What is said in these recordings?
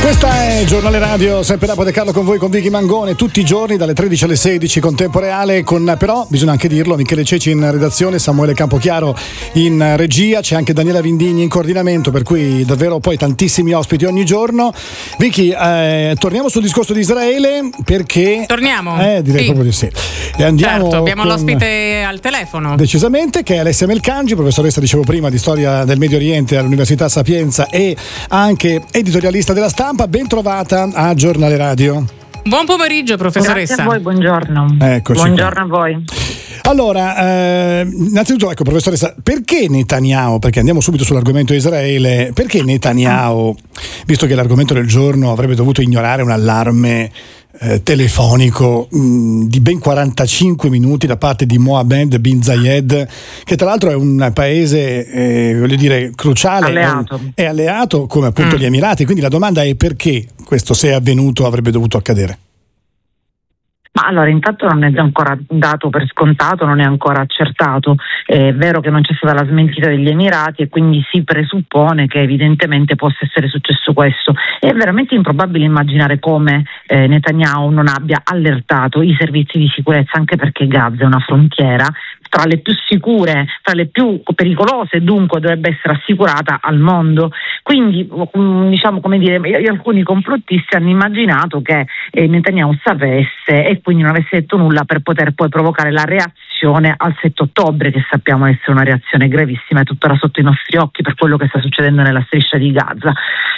Questa è Giornale Radio, sempre Lapo De Carlo con voi, con Vicky Mangone, tutti i giorni dalle 13 alle 16 con tempo reale, con però, bisogna anche dirlo, Michele Ceci in redazione, Samuele Campochiaro in regia, c'è anche Daniela Vindigni in coordinamento, per cui davvero poi tantissimi ospiti ogni giorno. Vicky, torniamo sul discorso di Israele, perché... Torniamo? Direi proprio di sì. E andiamo, certo, abbiamo l'ospite al telefono. Decisamente, che è Alessia Melcangi, professoressa, dicevo prima, di storia del Medio Oriente all'Università Sapienza e anche editorialista della Stampa. Ben trovata a Giornale Radio. Buon pomeriggio, professoressa. Grazie a voi, buongiorno. Eccoci buongiorno qua. a voi. Allora, innanzitutto, ecco, professoressa, perché Netanyahu, perché andiamo subito sull'argomento Israele, perché Netanyahu, visto che l'argomento del giorno avrebbe dovuto ignorare un allarme telefonico di ben 45 minuti da parte di Mohammed bin Zayed, che tra l'altro è un paese voglio dire cruciale, alleato. È alleato come appunto gli Emirati, quindi la domanda è perché questo, se è avvenuto, avrebbe dovuto accadere. Ma allora, intanto non è ancora dato per scontato, non è ancora accertato. È vero che non c'è stata la smentita degli Emirati e quindi si presuppone che evidentemente possa essere successo questo. È veramente improbabile immaginare come Netanyahu non abbia allertato i servizi di sicurezza, anche perché Gaza è una frontiera tra le più sicure, tra le più pericolose, dunque dovrebbe essere assicurata al mondo. Quindi, diciamo, come dire, alcuni complottisti hanno immaginato che Netanyahu sapesse e quindi non avesse detto nulla per poter poi provocare la reazione al 7 ottobre, che sappiamo essere una reazione gravissima e tuttora sotto i nostri occhi per quello che sta succedendo nella striscia di Gaza.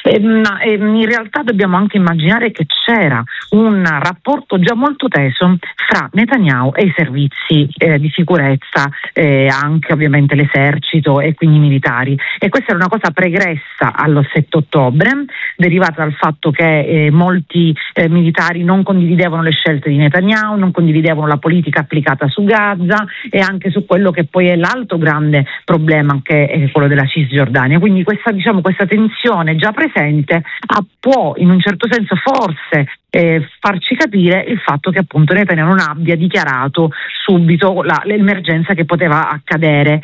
In realtà dobbiamo anche immaginare che c'era un rapporto già molto teso fra Netanyahu e i servizi di sicurezza, anche ovviamente l'esercito e quindi i militari, e questa era una cosa pregressa allo 7 ottobre, derivata dal fatto che molti militari non condividevano le scelte di Netanyahu, non condividevano la politica applicata su Gaza e anche su quello che poi è l'altro grande problema, che è quello della Cisgiordania. Quindi questa tensione già presente può in un certo senso forse farci capire il fatto che appunto Netanyahu non abbia dichiarato subito l'emergenza che poteva accadere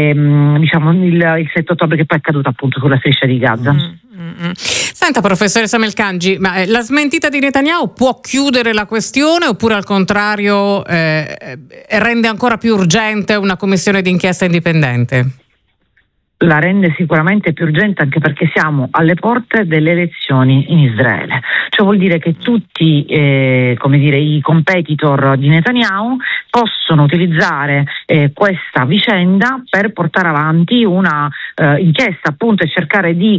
il 7 ottobre, che poi è accaduto appunto sulla striscia di Gaza. Senta, professoressa Melcangi, ma la smentita di Netanyahu può chiudere la questione oppure al contrario rende ancora più urgente una commissione d'inchiesta indipendente? La rende sicuramente più urgente, anche perché siamo alle porte delle elezioni in Israele. Ciò vuol dire che tutti i competitor di Netanyahu possono utilizzare questa vicenda per portare avanti una inchiesta, appunto, e cercare di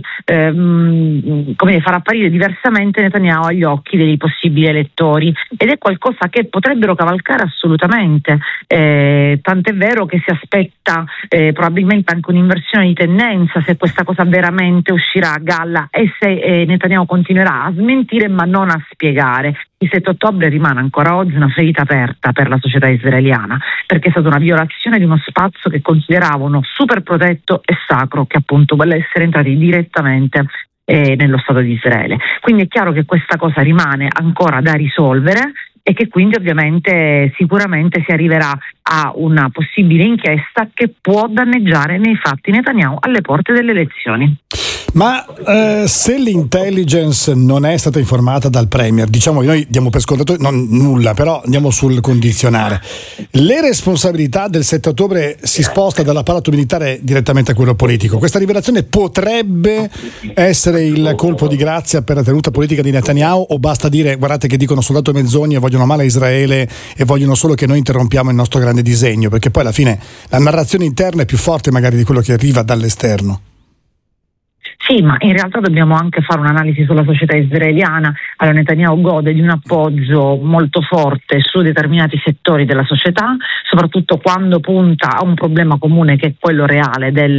far apparire diversamente Netanyahu agli occhi dei possibili elettori, ed è qualcosa che potrebbero cavalcare assolutamente, tant'è vero che si aspetta probabilmente anche un'inversione di tendenza se questa cosa veramente uscirà a galla e se Netanyahu continuerà a smentire ma non a spiegare. Il 7 ottobre rimane ancora oggi una ferita aperta per la società israeliana, perché è stata una violazione di uno spazio che consideravano super protetto e sacro, che appunto vuole essere entrati direttamente nello Stato di Israele. Quindi è chiaro che questa cosa rimane ancora da risolvere e che quindi ovviamente sicuramente si arriverà a una possibile inchiesta che può danneggiare nei fatti Netanyahu alle porte delle elezioni. Ma se l'intelligence non è stata informata dal Premier, diciamo che noi diamo per scontato nulla, però andiamo sul condizionale. Le responsabilità del 7 ottobre si sposta dall'apparato militare direttamente a quello politico. Questa rivelazione potrebbe essere il colpo di grazia per la tenuta politica di Netanyahu, o basta dire guardate che dicono soltanto menzogne e vogliono male a Israele e vogliono solo che noi interrompiamo il nostro grande disegno, perché poi alla fine la narrazione interna è più forte magari di quello che arriva dall'esterno. Sì, ma in realtà dobbiamo anche fare un'analisi sulla società israeliana. Allora, Netanyahu gode di un appoggio molto forte su determinati settori della società, soprattutto quando punta a un problema comune che è quello reale del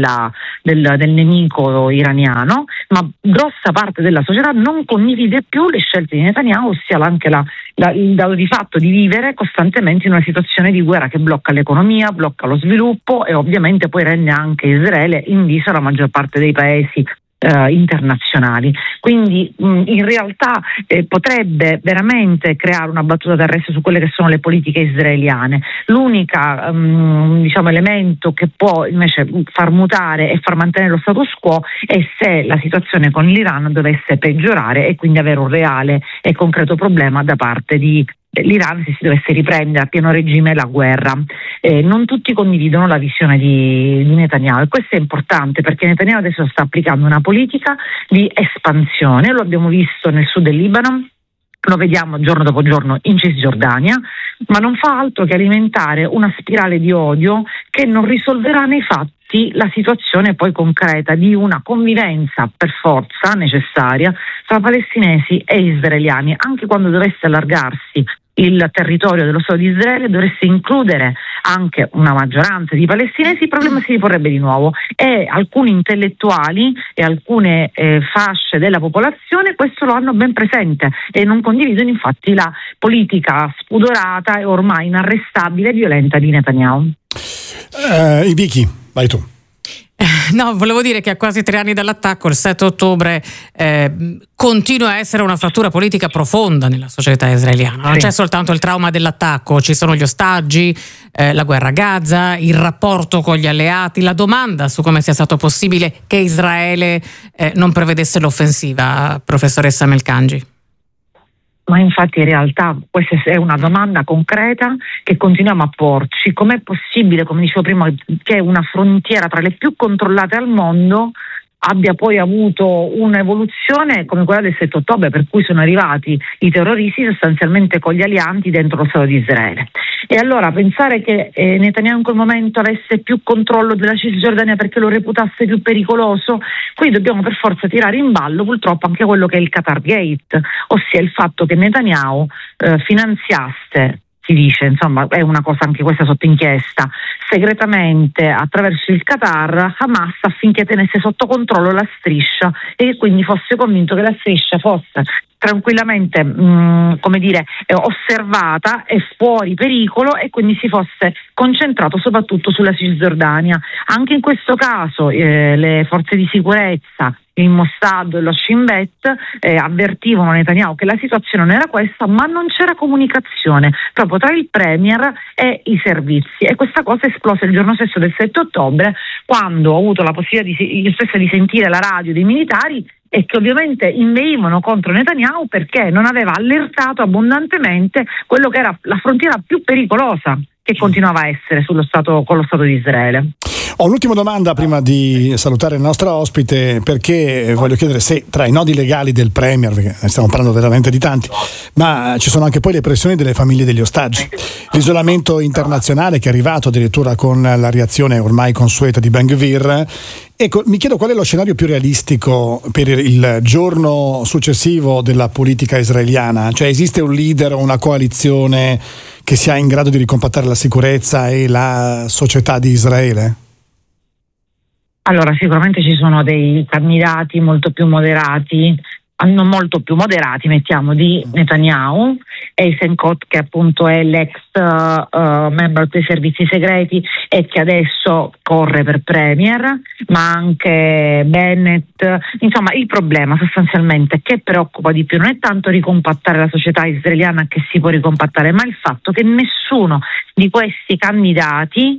nemico iraniano, ma grossa parte della società non condivide più le scelte di Netanyahu, ossia anche il dato di fatto di vivere costantemente in una situazione di guerra che blocca l'economia, blocca lo sviluppo e ovviamente poi rende anche Israele invisa alla maggior parte dei paesi internazionali. Quindi in realtà potrebbe veramente creare una battuta d'arresto su quelle che sono le politiche israeliane. L'unica elemento che può invece far mutare e far mantenere lo status quo è se la situazione con l'Iran dovesse peggiorare e quindi avere un reale e concreto problema da parte di l'Iran, se si dovesse riprendere a pieno regime la guerra. Non tutti condividono la visione di Netanyahu, e questo è importante perché Netanyahu adesso sta applicando una politica di espansione. Lo abbiamo visto nel sud del Libano, lo vediamo giorno dopo giorno in Cisgiordania, ma non fa altro che alimentare una spirale di odio che non risolverà nei fatti la situazione poi concreta di una convivenza per forza necessaria tra palestinesi e israeliani. Anche quando dovesse allargarsi il territorio dello Stato di Israele, dovesse includere anche una maggioranza di palestinesi, il problema si riporrebbe di nuovo, e alcuni intellettuali e alcune fasce della popolazione questo lo hanno ben presente e non condividono infatti la politica spudorata e ormai inarrestabile e violenta di Netanyahu. Vicky, vai tu. No, volevo dire che a quasi 3 anni dall'attacco, il 7 ottobre, continua a essere una frattura politica profonda nella società israeliana. Non c'è soltanto il trauma dell'attacco, ci sono gli ostaggi, la guerra a Gaza, il rapporto con gli alleati, la domanda su come sia stato possibile che Israele non prevedesse l'offensiva, professoressa Melkanji. Ma infatti in realtà questa è una domanda concreta che continuiamo a porci. Com'è possibile, come dicevo prima, che una frontiera tra le più controllate al mondo abbia poi avuto un'evoluzione come quella del 7 ottobre, per cui sono arrivati i terroristi sostanzialmente con gli alianti dentro lo Stato di Israele. E allora pensare che Netanyahu in quel momento avesse più controllo della Cisgiordania perché lo reputasse più pericoloso, qui dobbiamo per forza tirare in ballo purtroppo anche quello che è il Qatar Gate, ossia il fatto che Netanyahu finanziasse, si dice, insomma è una cosa anche questa sotto inchiesta, segretamente attraverso il Qatar Hamas affinché tenesse sotto controllo la striscia e che quindi fosse convinto che la striscia fosse tranquillamente osservata e fuori pericolo e quindi si fosse concentrato soprattutto sulla Cisgiordania. Anche in questo caso le forze di sicurezza, il Mossad e lo Shin Bet avvertivano Netanyahu che la situazione non era questa, ma non c'era comunicazione proprio tra il premier e i servizi, e questa cosa esplose il giorno stesso del 7 ottobre quando ho avuto la possibilità di sentire la radio dei militari e che ovviamente inveivano contro Netanyahu perché non aveva allertato abbondantemente quello che era la frontiera più pericolosa che continuava a essere con lo Stato di Israele. Ho un'ultima domanda prima di salutare il nostro ospite, perché voglio chiedere se tra i nodi legali del Premier, perché ne stiamo parlando veramente di tanti, ma ci sono anche poi le pressioni delle famiglie degli ostaggi, l'isolamento internazionale che è arrivato addirittura con la reazione ormai consueta di Ben Gvir. Ecco, mi chiedo qual è lo scenario più realistico per il giorno successivo della politica israeliana, cioè esiste un leader o una coalizione che sia in grado di ricompattare la sicurezza e la società di Israele? Allora, sicuramente ci sono dei candidati molto più moderati, di Netanyahu, Eisenkot, che appunto è l'ex membro dei servizi segreti e che adesso corre per premier, ma anche Bennett. Insomma, il problema sostanzialmente che preoccupa di più non è tanto ricompattare la società israeliana, che si può ricompattare, ma il fatto che nessuno di questi candidati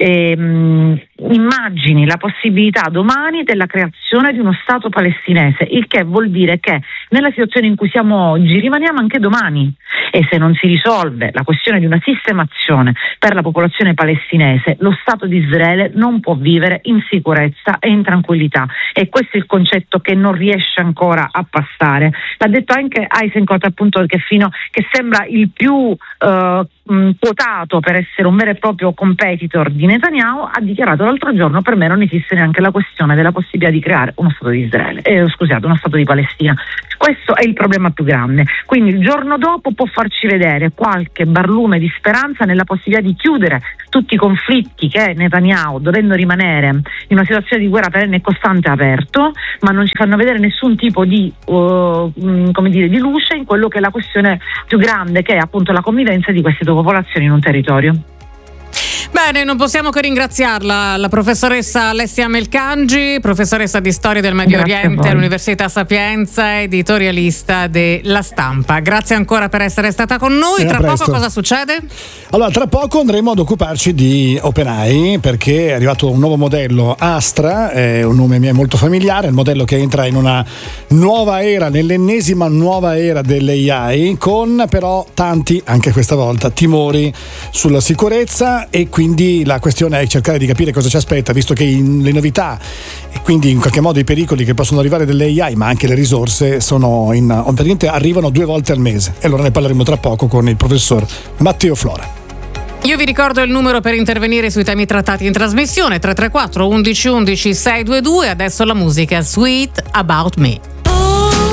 immagini la possibilità domani della creazione di uno Stato palestinese, il che vuol dire che nella situazione in cui siamo oggi rimaniamo anche domani, e se non si risolve la questione di una sistemazione per la popolazione palestinese, lo Stato di Israele non può vivere in sicurezza e in tranquillità, e questo è il concetto che non riesce ancora a passare. L'ha detto anche Eisenkot, appunto, che sembra il più quotato per essere un vero e proprio competitor di Netanyahu, ha dichiarato l'altro giorno: per me non esiste neanche la questione della possibilità di creare uno Stato di Israele, uno Stato di Palestina. Questo è il problema più grande. Quindi il giorno dopo può farci vedere qualche barlume di speranza nella possibilità di chiudere tutti i conflitti che Netanyahu, dovendo rimanere in una situazione di guerra perenne e costante, ha aperto, ma non ci fanno vedere nessun tipo di di luce in quello che è la questione più grande, che è appunto la convivenza di queste due popolazioni in un territorio. Bene, non possiamo che ringraziarla, la professoressa Alessia Melcangi, professoressa di storia del Medio Oriente all'Università Sapienza, editorialista della Stampa. Grazie ancora per essere stata con noi. Tra poco cosa succede? Allora, tra poco andremo ad occuparci di OpenAI, perché è arrivato un nuovo modello, Astra, è un nome mio molto familiare, il modello che entra in una nuova era, nell'ennesima nuova era dell'AI, con però tanti, anche questa volta, timori sulla sicurezza, e quindi la questione è cercare di capire cosa ci aspetta, visto che le novità e quindi in qualche modo i pericoli che possono arrivare dall'AI, ma anche le risorse, arrivano 2 volte al mese. E allora ne parleremo tra poco con il professor Matteo Flora. Io vi ricordo il numero per intervenire sui temi trattati in trasmissione: 334 11 11 622. Adesso la musica Sweet About Me.